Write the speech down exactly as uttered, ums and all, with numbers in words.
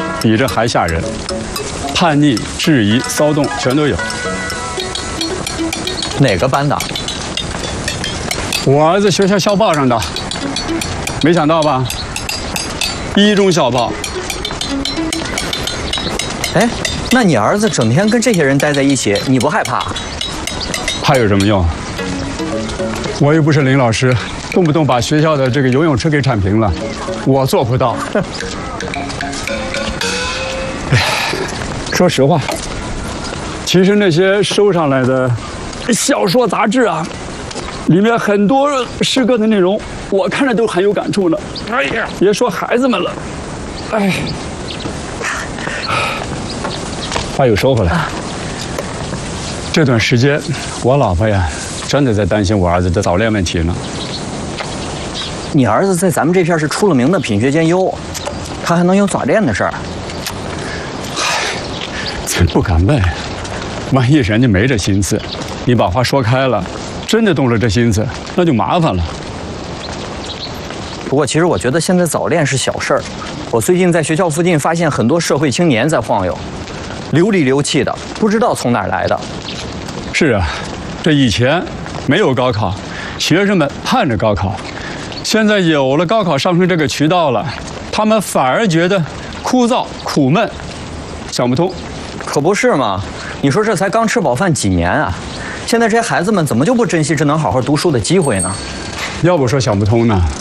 比这还吓人，叛逆、质疑、骚动全都有。 哪个班的？ 我儿子学校校报上的，没想到吧？一中校报。 哎，那你儿子整天跟这些人待在一起，你不害怕？ 怕有什么用？我又不是林老师，动不动把学校的这个游泳池给铲平了，我做不到。哎呀，说实话，其实那些收上来的小说杂志啊，里面很多诗歌的内容，我看着都很有感触呢。哎呀，别说孩子们了，哎，话又说回来，这段时间我老婆呀，真的在担心我儿子的早恋问题呢。 你儿子在咱们这片是出了名的品学兼优，他还能有早恋的事儿？ 咱不敢问，万一人家没这心思，你把话说开了，真的动了这心思，那就麻烦了。 不过其实我觉得现在早恋是小事儿。我最近在学校附近发现很多社会青年在晃悠，流里流气的，不知道从哪儿来的。 是啊，这以前没有高考，学生们盼着高考，现在有了高考上升这个渠道了，他们反而觉得枯燥苦闷，想不通。 可不是嘛？你说这才刚吃饱饭几年啊，现在这些孩子们怎么就不珍惜这能好好读书的机会呢？ 要不说想不通呢，